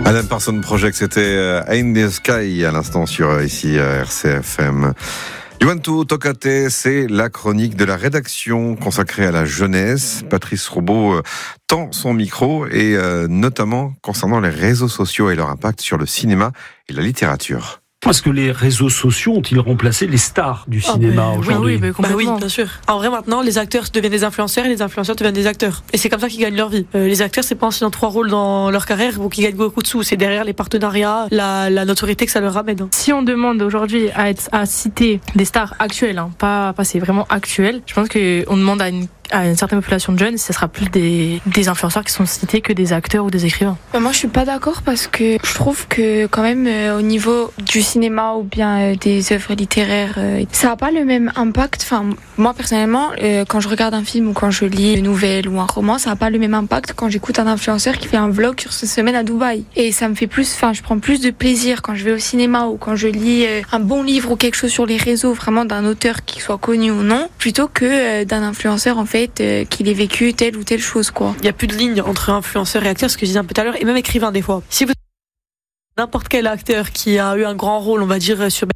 Alan Parsons Project, c'était In the Sky à l'instant sur ici RCFM. Yuantu Tokate, c'est la chronique de la rédaction consacrée à la jeunesse. Patrice Roubaud tend son micro et notamment concernant les réseaux sociaux et leur impact sur le cinéma et la littérature. Est-ce que les réseaux sociaux ont-ils remplacé les stars du cinéma aujourd'hui ? Oui, bien sûr. En vrai, maintenant, les acteurs deviennent des influenceurs et les influenceurs deviennent des acteurs. Et c'est comme ça qu'ils gagnent leur vie. Les acteurs, c'est pas en signant 3 rôles dans leur carrière ou qu'ils gagnent beaucoup de sous. C'est derrière les partenariats, la notoriété que ça leur ramène. Si on demande aujourd'hui à citer des stars actuelles, pas passées, vraiment actuelles, je pense qu'on demande à une certaine population de jeunes, ce sera plus des influenceurs qui sont cités que des acteurs ou des écrivains. Moi, je suis pas d'accord parce que je trouve que quand même au niveau du cinéma ou bien des œuvres littéraires, ça a pas le même impact. Enfin, moi personnellement, quand je regarde un film ou quand je lis une nouvelle ou un roman, ça a pas le même impact quand j'écoute un influenceur qui fait un vlog sur sa semaine à Dubaï. Et ça me fait je prends plus de plaisir quand je vais au cinéma ou quand je lis un bon livre ou quelque chose sur les réseaux, vraiment d'un auteur qui soit connu ou non, plutôt que d'un influenceur en fait qu'il ait vécu telle ou telle chose, quoi. Il n'y a plus de ligne entre influenceur et acteur, ce que je disais un peu tout à l'heure, et même écrivain des fois. Si vous n'importe quel acteur qui a eu un grand rôle, on va dire, sur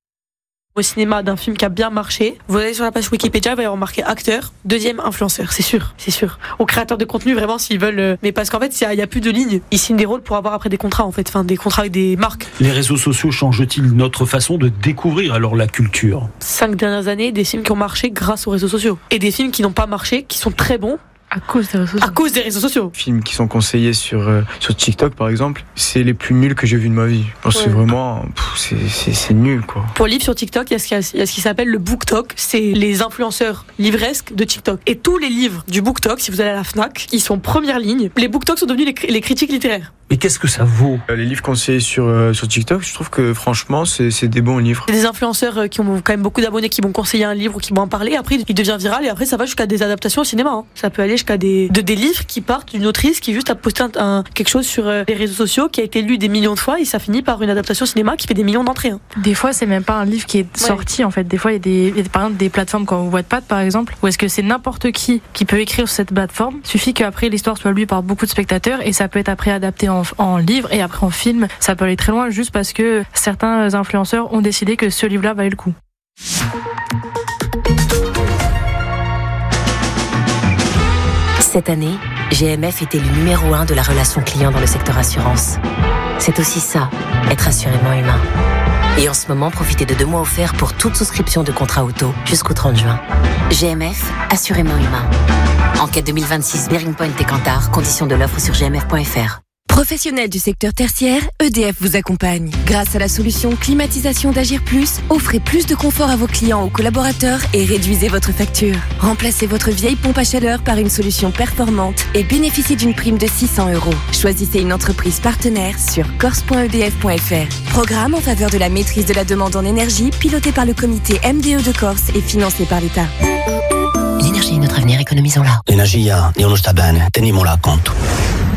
au cinéma d'un film qui a bien marché, vous allez sur la page Wikipédia, il va y avoir marqué acteur, deuxième influenceur, c'est sûr. Aux créateurs de contenu, vraiment, s'ils veulent, mais parce qu'en fait, il y a plus de lignes. Ils signent des rôles pour avoir après des contrats, en fait, des contrats avec des marques. Les réseaux sociaux changent-ils notre façon de découvrir alors la culture ? 5 dernières années, des films qui ont marché grâce aux réseaux sociaux. Et des films qui n'ont pas marché, qui sont très bons, à cause des réseaux sociaux. Films qui sont conseillés sur TikTok par exemple, c'est les plus nuls que j'ai vus de ma vie. Parce que vraiment, c'est nul, quoi. Pour livres sur TikTok, il y a ce qui s'appelle le BookTok. C'est les influenceurs livresques de TikTok. Et tous les livres du BookTok, si vous allez à la Fnac, ils sont première ligne. Les BookTok sont devenus les critiques littéraires. Mais qu'est-ce que ça vaut ? Les livres conseillés sur TikTok, je trouve que franchement, c'est des bons livres. Il y a des influenceurs qui ont quand même beaucoup d'abonnés qui vont conseiller un livre ou qui vont en parler. Après, il devient viral et après, ça va jusqu'à des adaptations au cinéma. Ça peut aller jusqu'à des livres qui partent d'une autrice qui juste a posté quelque chose sur les réseaux sociaux qui a été lu des millions de fois et ça finit par une adaptation cinéma qui fait des millions d'entrées. Des fois, c'est même pas un livre qui est sorti, en fait. Des fois, il y a par exemple des plateformes comme Wattpad, par exemple, où est-ce que c'est n'importe qui peut écrire sur cette plateforme. Il suffit qu'après l'histoire soit lue par beaucoup de spectateurs et ça peut être après adapté en livre et après en film. Ça peut aller très loin juste parce que certains influenceurs ont décidé que ce livre-là valait le coup. Cette année, GMF est élu numéro 1 de la relation client dans le secteur assurance. C'est aussi ça, être assurément humain. Et en ce moment, profitez de 2 mois offerts pour toute souscription de contrat auto jusqu'au 30 juin. GMF, assurément humain. Enquête 2026, Bearing Point et Kantar, conditions de l'offre sur gmf.fr. Professionnels du secteur tertiaire, EDF vous accompagne. Grâce à la solution climatisation d'Agir Plus, offrez plus de confort à vos clients ou collaborateurs et réduisez votre facture. Remplacez votre vieille pompe à chaleur par une solution performante et bénéficiez d'une prime de 600 €. Choisissez une entreprise partenaire sur corse.edf.fr. Programme en faveur de la maîtrise de la demande en énergie, piloté par le comité MDE de Corse et financé par l'État. L'énergie est notre avenir, économisons-la. L'energia è uno sta bene, teniamola a conto.